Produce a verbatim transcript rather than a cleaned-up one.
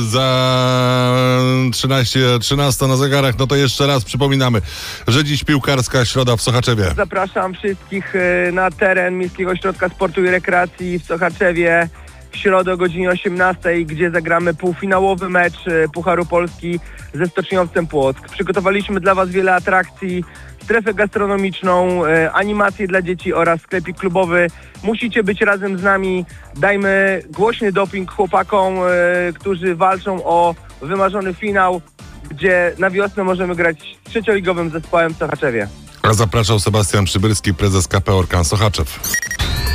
Za trzynaście trzynaście na zegarach, no to jeszcze raz przypominamy, że dziś piłkarska środa w Sochaczewie. Zapraszam wszystkich na teren Miejskiego Ośrodka Sportu i Rekreacji w Sochaczewie w środę o godzinie osiemnastej, gdzie zagramy półfinałowy mecz Pucharu Polski ze Stoczniowcem Płock. Przygotowaliśmy dla Was wiele atrakcji, strefę gastronomiczną, animacje dla dzieci oraz sklepik klubowy. Musicie być razem z nami. Dajmy głośny doping chłopakom, którzy walczą o wymarzony finał, gdzie na wiosnę możemy grać z trzecioligowym zespołem w Sochaczewie. A zapraszał Sebastian Przybylski, prezes K P Orkan Sochaczew.